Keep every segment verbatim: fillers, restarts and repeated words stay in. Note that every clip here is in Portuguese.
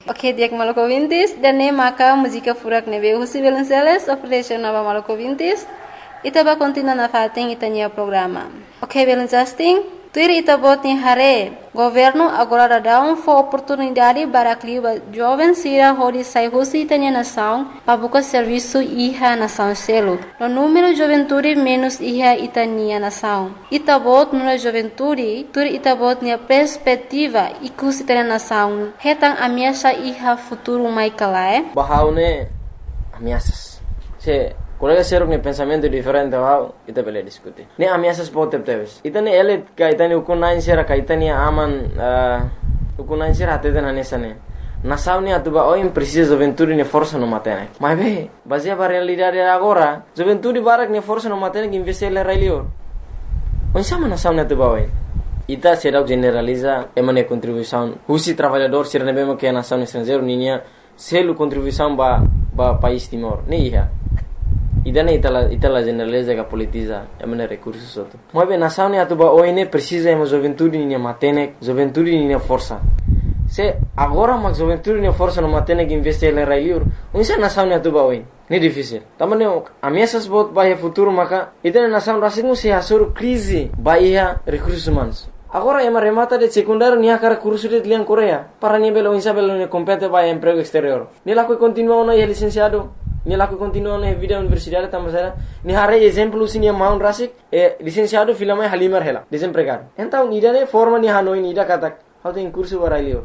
Ok, dia que maluco vintis, dan ne maka música furak nebe husi Belenceles, operation nova maluco vintis, ita ba continua na fating itanya programa. Ok, Belencasting, tuir ita bot ni hare, governo agora dá um for oportunidade para clima jovem sira hori sai husi itanya nação, para buscar serviço iha nação selo. No número juventude menos iha itania nação. Ita bot no juventude, tuir ita bot ni perspectiva ikus itanya nação. Hetang ameaça iha futuro mai kala, eh? Bahaune ameaças. Se colega serok ni pensamento diferente bahau, ita bele diskuti. Ni ameaças pode teves. Ita ni elit ka ita ni ukunain sera ka ita ni aman ukunain sera atete na nesane. Nação ni atuba oim precisa juventude ni força no matene. Mas be, baseia para realidade agora, juventude barak ni força no matene que investir le railio. Onde chama nação ni atuba oim? Ita será generaliza emane contribuição. Husi trabalhador ser nebemo que a nação estrangeiro ninha selo contribuição ba ba país Timor. Ni iha. Idana itala itala generaliza que politiza emane recursos outro. Mas bem nação ni atuba oine precisa ema juventude ni matene, juventude ni força. Se agora mas juventude ni força no matene que investir le railio. Onde nação ni atuba oine? Ni difícil. Também ameaças bot bahia futuro maka itana nação racismo se asur crise bahia recursos humanos. Agora ema remata de secundário ni akara curso de lian Coreia para ni belo insa belo ni compete bahia emprego exterior. Ni lá que continua no licenciado, ni lá que continua na vida universidade também ni hare exemplo sini maun rasik e licenciado filama halimar hela desempregado. Então ni dane forma ni hanoi ni da katak how tem curso barailio.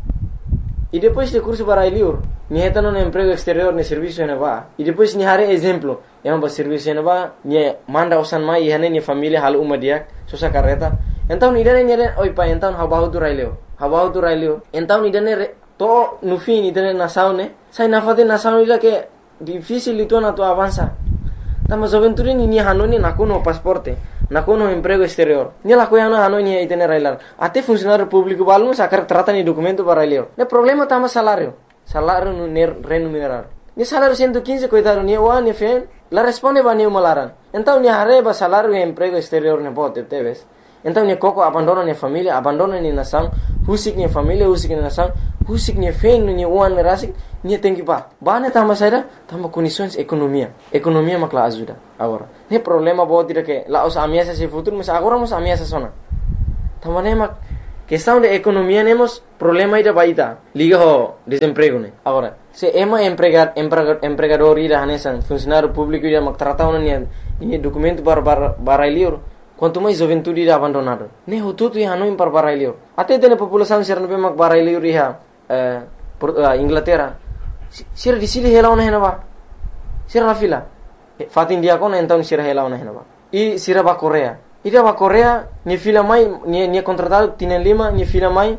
E depois de curso barailio ni etano no emprego exterior ni serviço na va. E depois ni hare exemplo ema ba serviço na va ni manda usan mai hane ni família hal uma dia sosa carreta. Então ni dane ni dane oi pa então how bahu tu railio. How bahu tu railio. Então ni dane to no fim ni dane nação ne. Sai na fate nação ila que difícil itu na tu avança. Tama juventude ni ni hanoni nakuno pasporte, nakuno emprego exterior. Ni la coiana hanoni ai tener railar. Até funcionário público balun sacar trata ni documento para railio. Ne problema tama salário. Salário no remunerado. Ni salário cento e quinze coitado ni wa ni fen, la responde ba ni malaran. Então ni arreba salário e emprego exterior ne bote teves. Então ni coco abandona ni família, abandona ni nação, husik ni família, husik ni nação, husik ni fen ni uan rasik. Ni tem que pá. Bane tama saída, tama condições economia. Economia makla ajuda agora. Ne problema bo tira que lá os ameaças se futuro, mas agora mos ameaças sona. Tama ne mak questão de economia nemos problema ida baita. Liga ho desemprego ne. Agora, se ema empregar empregador ida hanesan funcionário público ida mak trata una ni ni documento para barailio. Quanto mais juventude ida abandonado. Ne ho tudo ia no para barailio. Até tem população ser no mak barailio ria eh Inglaterra. Sira di sini hela ona henaba. Sira la fila. Fat India kon então sira hela ona henaba. E sira ba Coreia. Ida ba Coreia ni fila mai ni ni contratado tienen lima ni fila mai.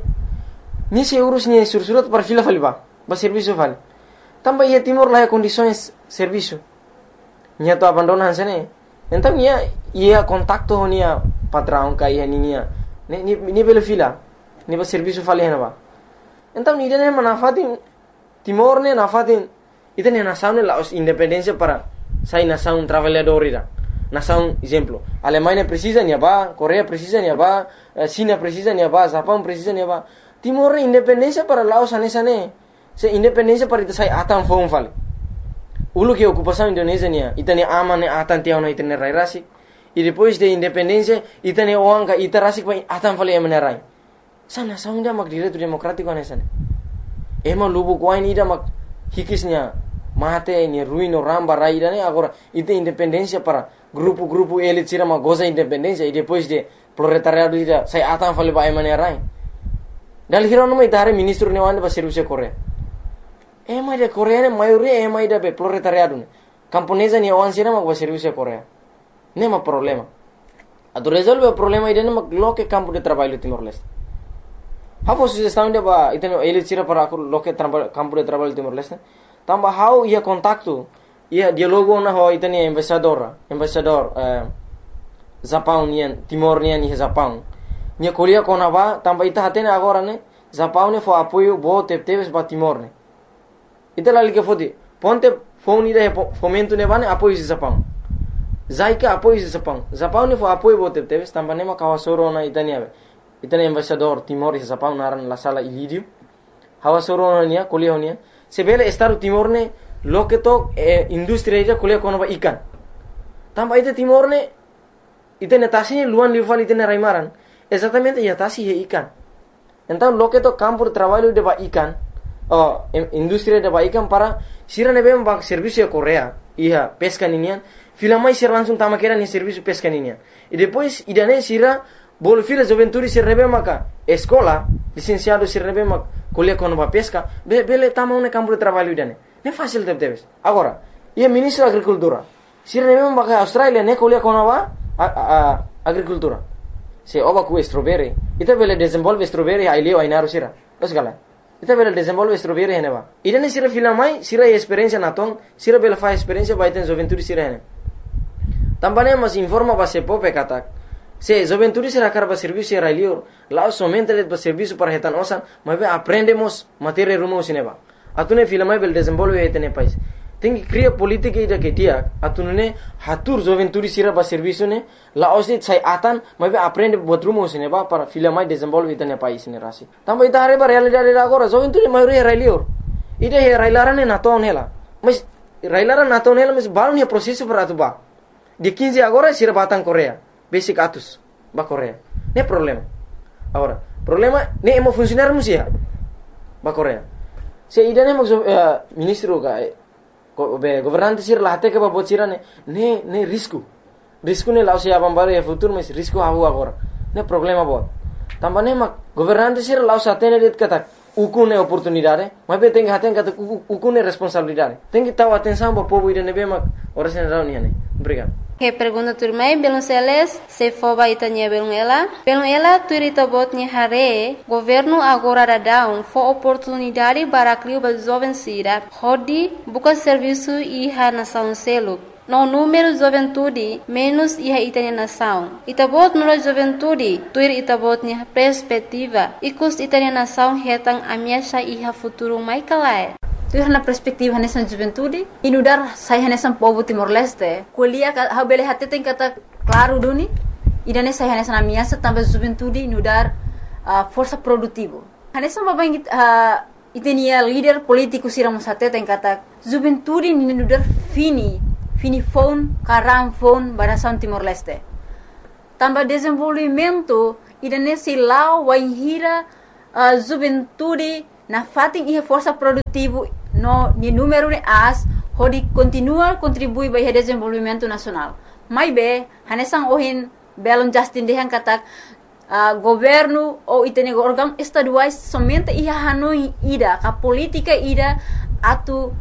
Ni se euros ni sursurat para fila faliba. Ba serviço fal. Tamba ia Timor lá condições serviço. Nia to abandona sene. Então ia ia contacto nia patrão ka ia nia. Ni ni ni bela fila. Ni ba serviço fal henaba. Então ni dene manafatin Timor ne nafatin ita ne nação ne la independência para sai nação trabalhador ira. Nação exemplo, Alemanha precisa ni ba, Coreia precisa ni ba, China precisa ni ba, Japão precisa ni ba. Timor ne independência para Laos anesa ne. Se independência para ita sai atan fon fal. Ulu que ocupação Indonésia ne, ita ne ama ne atan tiao na ita ne rai rasik. E depois de independência ita ne oanga ita rasik pa atan fal emane rai. Sa nação dia mak direito democrático anesa ne. Ema lubu kuain ida mak hikisnya mate ni ruino ramba raida ne agora ite independência para grupo-grupo elit sira ma goza independência e depois de proletariado ida sai atan fale ba emane rai. Dal hirono mai dare ministro ne wanda ba serviço Coreia. Ema de Coreia ne maioria ema ida be proletariado ne. Camponesa ni wan sira ma ba serviço Coreia. Ne ma problema. Ado resolve o problema ida ne ma loke campo de trabalho Timor-Leste. How sugestão de ba iteno elit sira para aku loke campo de trabalho Timor-Leste. Tamba how ia contacto ia dialogo na ho iteni embaixador, embaixador eh, Japão nian Timor nian ni Japão. Nia kolia kona ba tamba ita hatene agora ne Japão ne fo apoio bo tepteves ba Timor ne. Ita lali ke fodi ponte phone ida fomento ne bane apoio si Japão. Zaika apoio si Japão. Japão ne fo apoio bo tepteves tamba ne ma kawasoro na itani ave. Itani embaixador Timor e Japão naran la sala Ilírio. hawa soro nia kuliah nia sebele Estado Timor ne loke to eh, industria ija kuliah kono ba ikan tamba ite Timor ne ite netasi luan lival ite ne raimaran exatamente ya tasi he ikan então loke to campo de trabalho de ba ikan oh industria de ba ikan para sira ne bem ba serviço Korea ia pesca ninian filamai sira langsung tama kera ni serviço pesca ninian e depois idane sira bol fila juventude se rebe maka escola licenciado se rebe mak kuliah kono ba pesca be bele tama un campo de trabalho idane ne fácil de teves agora ia ministro agricultura sira rebe maka Australia ne kuliah kono ba agricultura se oba ku strawberry ita bele desenvolve strawberry ai leo ai naru sira osgala ita bele desenvolve strawberry hene ba idane sira filamai sira experiência natong sira bele fa experiência ba iten juventude sira hene tambane mas informa ba se pope katak se juventude será carba serviço era lior lá somente le serviço para retan osan mas aprendemos matéria rumo sineba atune filamai bel desenvolve etene país tem que criar política ida que dia atune hatur juventude será ba serviço ne lá osit sai atan mas aprende buat rumo sineba para filamai desenvolve etene país ne rasi tamba ita hare ba realidade agora juventude maioria era lior ida era ilarane na ton hela mas railaran na ton hela mas balon é processo para atuba de quinze agora será batang Korea basic atus ba Korea ne problema agora problema ne emo funcionar musia ba Korea se idane mo uh, ministro ga ko be governante sir lahate ke ba bocira ne ne ne risco risco ne lausia bambare e futuro mas risco havu agora ne problema bot tambane ma governante sir lausa tene det kata ukune oportunidade mas be tem haten kata ukune responsabilidade tem que taw atenção ba povo idane be ma ora sen rauni ne obrigado. Que pergunta turmai belum seles se foba itanya belum ela belum ela turita botnya hare governo agora dadão fo oportunidade para criar ba jovem sira hodi buka serviço iha nação selo no número juventude menos iha itanya nação itabot no juventude tuir itabotnya perspectiva ikus itanya nação hetang amiasha iha futuro mai kalai tu na perspektiva nessa juventude inudar sai nessa povo Timor-Leste kuliah ha bele hati tem kata claro duni idane sai nessa amiasa também juventude inudar uh, força produtivo nessa babang uh, itenia líder político siram sate tem kata juventude inudar fini fini phone karam phone barasan Timor-Leste também desenvolvimento idane silau waihira uh, juventude na fating ia força produtivo no ni número de as hodi continua contribui para o desenvolvimento nacional mai be hanesang ohin belon justin dehan katak uh, governo ou itene órgão estaduais somente ia hanoi ida ka política ida atu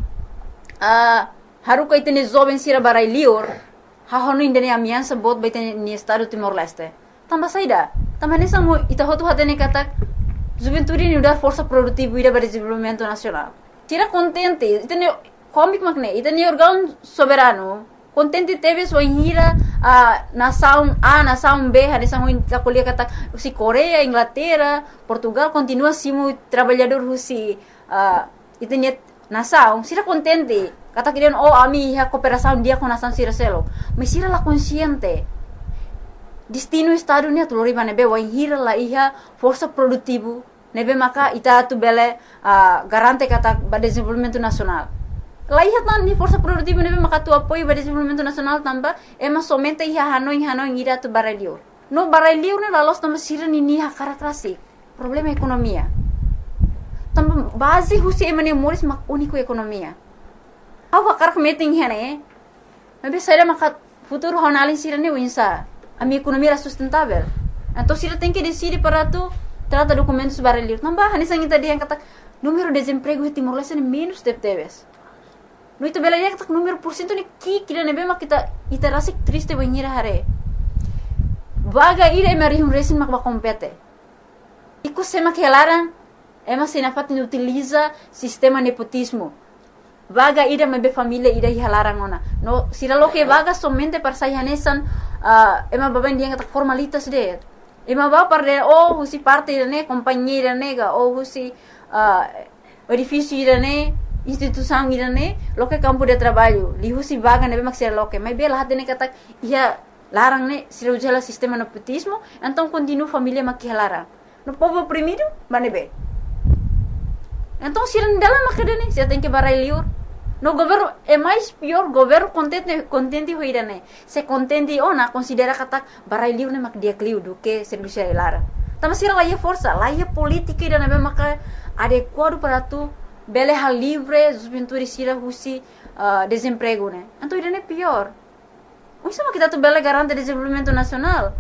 uh, haruka itene jovem sira barai lior ha hanoi indene amiansa bot baitene ni estado Timor-Leste tamba saida tamba hanesang mo ita hotu hatene katak juventude ni udar força produtiva ida para desenvolvimento nacional tira contente itene comic makne itene órgão soberano contente teve sua hira a nação A nação B hanesang mo kuliah kata si Korea Inglaterra Portugal continua simu trabalhador husi uh, itene nação sira contente kata kirian oh ami ha cooperação dia com nação sira selo mas sira la consciente destino estado ni atulori bane be wa hira la iha força produtivo nebe maka ita tu bele uh, garante kata ba desenvolvimento nacional la iha tan ni força produtivo nebe maka tu apoio ba desenvolvimento nacional tamba ema somente iha hanoi hanoi ira tu baralior no baralior ne la los tamba sira ni ni ha karakteristik problema ekonomia tamba base husi emane moris mak unico ekonomia awa karak meeting hene nebe saira maka futuro honalin sira ne winsa a minha economia era sustentável. Então, se ela tem que decidir para tu trata documentos baralhos, não vai, nem sangue tadi yang kata número de desemprego em Timor-Leste é menos de teves. No itu bela yang kata número por cento ni ki kira nebe mak kita ita rasik triste banhira hare. Vaga ira mari hum resin mak ba compete. Iku sema que laran ema sinafat ni utiliza sistema nepotismo. Vaga ida mebe família ida hilarang ona. No sira lo que vaga somente para sayanesan uh, ema baban dia kata formalitas de. Ema ba para oh husi parte ne companhia nega oh husi uh, edifício ne instituição ne lo que campo de trabalho. Li husi vaga nebe maksira lo que mai bela hatene kata ia larang ne sira ujala sistema nepotismo, então continua família makihalarang. No povo oprimido, manebe. Então, se não dela macadene, você tem que barai liur. No governo é mais pior, governo contente contente hoira né. Se contente ona considera kata barai liur né mak dia kliu do que serviço lara. Tama sira lá força, lá é política ida né maka adequado para tu bele hal livre, juventude sira husi uh, desemprego né. Então ida né pior. O sama kita tu bele garante desenvolvimento nacional.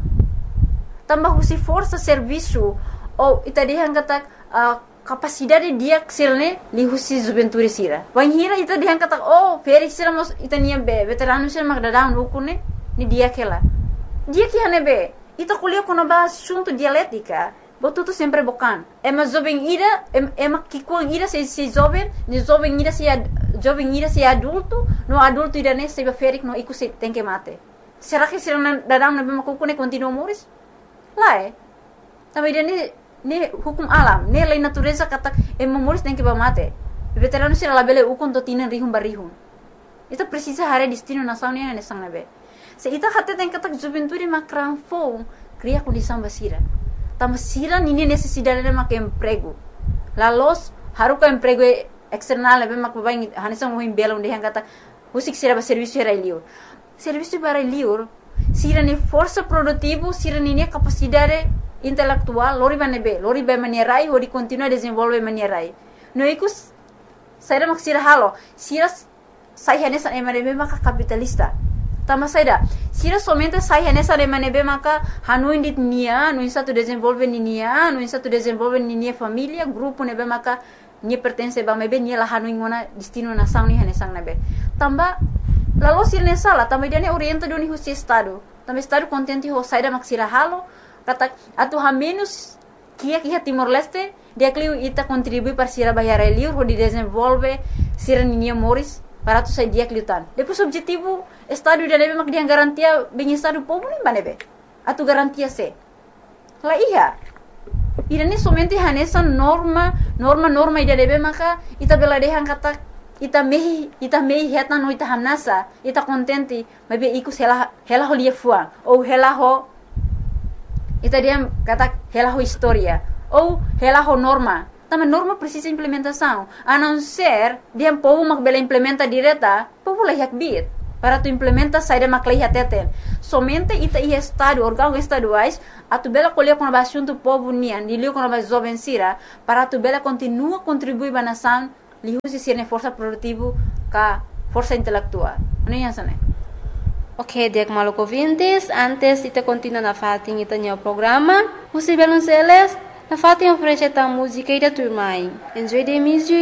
Tambah husi força serviço ou ita dia kata uh, capacidade dia ksilne li husi juventude sira. Wan hira ita dia kata oh feri sira mos ita nia be veterano sira mak dadang ukune ni dia kela. Dia que hane be ita kuliah kono ba assunto dialética. Botu tu sempre bocan. É mas jovem ira é mas que com ira se se jovem, ni jovem ira se jovem ira se adulto, no adulto ira ne se feri no iku se tem que mate. Será que sira dadang na be makukune continua moris? Lá é. Também dia ni ni hukum alam, ni lei natureza kata e memoris tem que ba mate. Veterano sira labele ukon to tinan rihum barihum. Ita precisa hare destino nação ni ne sang nabe. Se ita hate tem kata juventude makran fo cria condição basira. Tama sira nini necessidade de mak emprego. La los haruka emprego external be mak baing hanisang mohim belo de kata husik sira ba serviço era liur. Serviço para liur sira ni força produtivo, sira ni capacidade intelectual, lori banebe, lori be manierai, ori continua desenvolve manierai. No ikus saira mak sira halo, sira sai hanesa emanebe maka capitalista. Tama saida, sira somente sai hanesa emanebe maka hanu indit nia, no insa tu desenvolve ni nia, no insa tu desenvolve ni nia família, grupo nebe maka ni pertence ba mebe ni la hanu ingona destino nação ni hanesang nebe. Tamba lalu sira ne sala, tamba dia ne orienta do ni husi estado. Tamba estado contente ho saida mak sira halo. Kata atu ha menos kia kia Timor Leste dia kliu ita contribui para sira bayar liur ho di desenvolve sira ninia moris para tu sai dia kliu tan. Depois objetivo estado dia nebe mak dia garantia bem estado povo nem banebe. Atu garantia se. La iya. Ira ni somente hanesa norma norma norma ida nebe maka ita bela dehan kata ita mehi ita mehi heta no ita hanasa ita contente mabe iku hela hela ho lia fuang ou hela ho ita dia kata hela ho história ou hela ho norma. Também norma precisa implementação. A não ser dia povo mak bela implementa direta, povo lah yak bit. Para tu implementa saída mak lah teten. Somente ita i estado órgão estaduais a tu bela colher com a assunto povo nian, dilio com a jovem sira, para tu bela continua contribuir ba nação, li husi sirne força produtivo ka força intelectual. Não é assim, né? Ok, diak malu ouvintes, antes ita continua na fatin ita nyo programa, husi belon seles, na fatin oferece ta música ida turmai. Enjoy the music.